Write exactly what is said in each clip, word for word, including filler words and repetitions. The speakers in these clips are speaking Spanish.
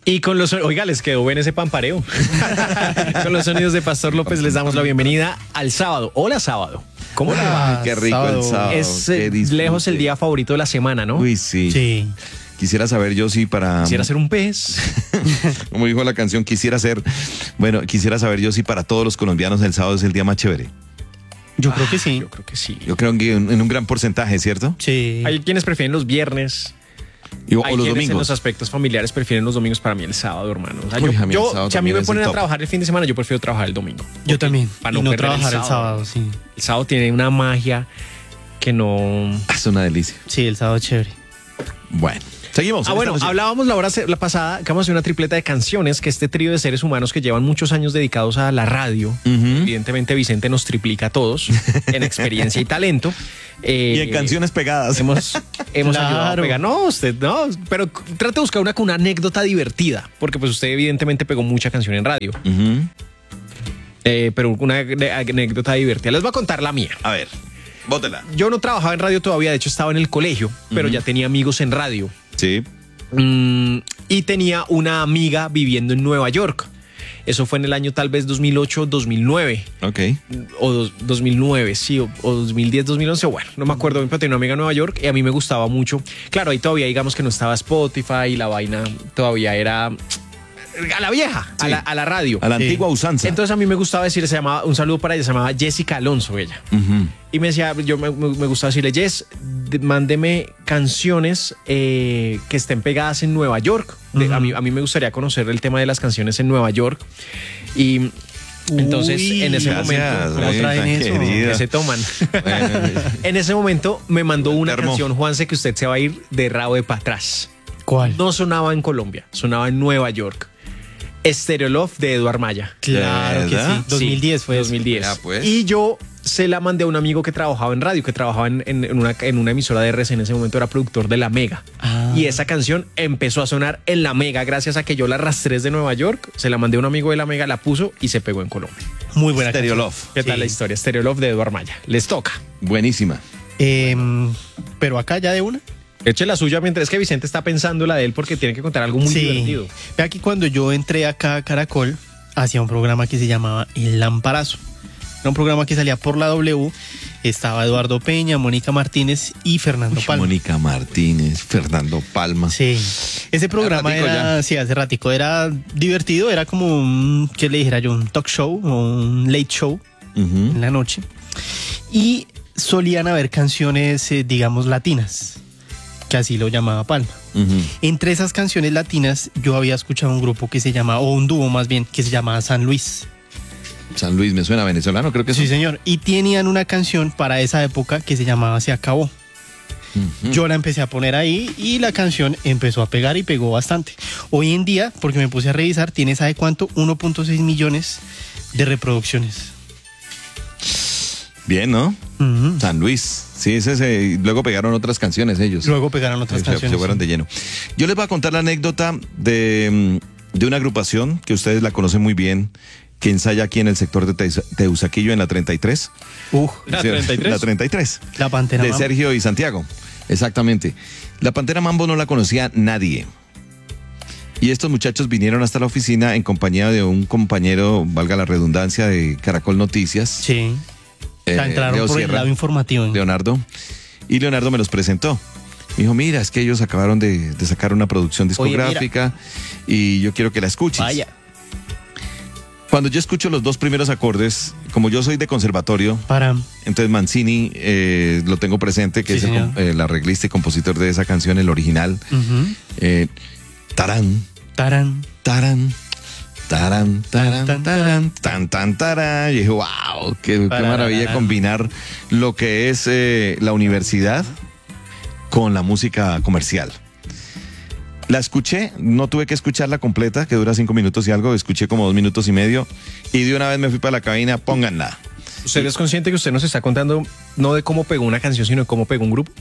Y con los, oiga, les quedó bien ese pampareo. Con los sonidos de Pastor López les damos la bienvenida al sábado. Hola, sábado. ¿Cómo le va? Qué rico sábado. El sábado. Es eh, lejos el día favorito de la semana, ¿no? Uy, sí. Sí. Quisiera saber yo si para... Quisiera ser un pez. Como dijo la canción, quisiera ser... Bueno, quisiera saber yo si para todos los colombianos el sábado es el día más chévere. Yo creo que sí. Yo creo que sí. Yo creo que en, en un gran porcentaje, ¿cierto? Sí. Hay quienes prefieren los viernes. Y, o Hay los quienes domingos. en los aspectos familiares prefieren los domingos. Para mí el sábado, hermano. O sea, Uy, yo, a mí el yo, sábado si a mí también me es ponen el a top. trabajar el fin de semana, yo prefiero trabajar el domingo. Yo también. Para y no no perder el trabajar el sábado. sábado, sí. El sábado tiene una magia que no... Es una delicia. Sí, el sábado es chévere. Bueno, seguimos. Ah, bueno, hablábamos la hora la pasada que vamos a hacer una tripleta de canciones, que este trío de seres humanos que llevan muchos años dedicados a la radio, Uh-huh. evidentemente Vicente nos triplica a todos en experiencia y talento. Eh, Y en canciones pegadas. Hemos, hemos Claro. ayudado a pegar. No, usted no, pero trate de buscar una con una anécdota divertida, porque pues usted evidentemente pegó mucha canción en radio, Uh-huh. eh, pero una ane- anécdota divertida. Les voy a contar la mía. A ver, bótela. Yo no trabajaba en radio todavía, de hecho estaba en el colegio, pero Ujú. ya tenía amigos en radio. Sí. Mm, y tenía una amiga viviendo en Nueva York. Eso fue en el año tal vez dos mil ocho, dos mil nueve. Ok. O dos- 2009, sí, o, o dos mil diez, dos mil once, bueno, no me acuerdo bien, pero tenía una amiga en Nueva York y a mí me gustaba mucho. Claro, ahí todavía digamos que no estaba Spotify y la vaina todavía era a la vieja, a, Sí. la, a la radio. A la Sí. antigua usanza. Entonces a mí me gustaba decir, se llamaba, un saludo para ella, se llamaba Jessica Alonso, ella. Ujú. Y me decía, yo me, me- me gustaba decirle, Jess, de- mándeme canciones eh, que estén pegadas en Nueva York. De- Ujú. a, mí, a mí me gustaría conocer el tema de las canciones en Nueva York. Y entonces Uy, en ese Gracias, momento... ¿cómo Rita, traen eso? querida. Que se toman. Bueno, En ese momento me mandó una Termo. canción, Juanse, que usted se va a ir de rabo de para atrás. ¿Cuál? No sonaba en Colombia, sonaba en Nueva York. Stereo Love de Eduard Maya. Claro que ¿Verdad? sí. dos mil diez fue eso. dos mil diez. Ya, pues. Y yo se la mandé a un amigo que trabajaba en radio, que trabajaba en, en- en una, en una emisora de R C. En ese momento era productor de La Mega. Ah. Y esa canción empezó a sonar en La Mega gracias a que yo la arrastré desde Nueva York. Se la mandé a un amigo de La Mega, la puso y se pegó en Colombia. Muy buena Stereo canción. Love. ¿Qué Sí. tal la historia? Stereo Love de Eduard Maya. Les toca. Buenísima. Em, pero acá ya de una. Eche la suya mientras es que Vicente está pensando la de él porque tiene que contar algo muy Sí. divertido. Vea que cuando yo entré acá a Caracol, hacía un programa que se llamaba El Lamparazo. Era un programa que salía por la W. Estaba Eduardo Peña, Mónica Martínez y Fernando Uy, Palma. Mónica Martínez, Fernando Palma. Sí, ese programa ratico era, sí, hace ratico, era divertido, era como un, ¿qué le dijera yo? Un talk show o un late show Ujú. en la noche. Y solían haber canciones, eh, digamos, latinas, que así lo llamaba Palma. Ujú. Entre esas canciones latinas, yo había escuchado un grupo que se llama, o un dúo más bien, que se llamaba San Luis. San Luis, me suena venezolano, creo que Sí, sí. señor. Y tenían una canción para esa época que se llamaba Se Acabó. Ujú. Yo la empecé a poner ahí y la canción empezó a pegar y pegó bastante. Hoy en día, porque me puse a revisar, tiene, ¿sabe cuánto? uno punto seis millones de reproducciones. Bien, ¿no? Ujú. San Luis. Sí, ese se- luego pegaron otras canciones ellos. Luego pegaron otras Se- se, canciones. fueron de lleno. Yo les voy a contar la anécdota de, mm, de una agrupación que ustedes la conocen muy bien, que ensaya aquí en el sector de Teus- Teusaquillo, en la treinta y tres. Uf, ¿La Sí, treinta y tres? La treinta y tres. la Pantera De Mambo. Sergio y Santiago. Exactamente. La Pantera Mambo no la conocía nadie. Y estos muchachos vinieron hasta la oficina en compañía de un compañero, valga la redundancia, de Caracol Noticias, Sí. O sea, eh, entraron Leo por el Sierra, lado informativo. Leonardo. Y Leonardo me los presentó. Me dijo, mira, es que ellos acabaron de, de sacar una producción Oye, mira. discográfica y yo quiero que la escuches. Vaya. Cuando yo escucho los dos primeros acordes, como yo soy de conservatorio, Para. entonces Mancini eh, lo tengo presente, que Sí, es el, señor. com- el arreglista y compositor de esa canción, el original. Ujú. Eh, tarán, Tarán. tarán, tarán, tarán, Tan, tarán, tan, tan, tarán. Y dije, wow, qué, qué Parararán. maravilla combinar lo que es eh, la universidad con la música comercial. La escuché, no tuve que escucharla completa, que dura cinco minutos y algo, escuché como dos minutos y medio y de una vez me fui para la cabina, pónganla. ¿Usted es consciente que usted nos está contando no de cómo pegó una canción, sino de cómo pegó un grupo?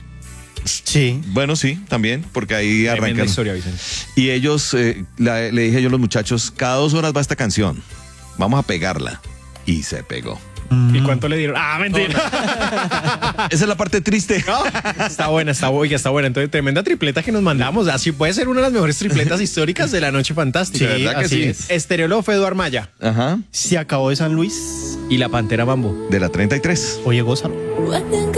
Sí. Bueno, sí, también, porque ahí Tremenda arrancan. historia, Vicente. Y ellos, eh, la- le dije yo a los muchachos, cada dos horas va esta canción, vamos a pegarla. Y se pegó. ¿Y cuánto le dieron? Ah, mentira. Esa es la parte triste. No, está buena, está buena, está buena. Entonces, tremenda tripleta que nos mandamos. Así puede ser una de las mejores tripletas históricas de la Noche Fantástica. Sí, ¿verdad que así sí? es. Estereolofo, Eduard Maya Ajá. Se acabó de San Luis. y la Pantera Mambo. De la treinta y tres. Oye, gózalo. What the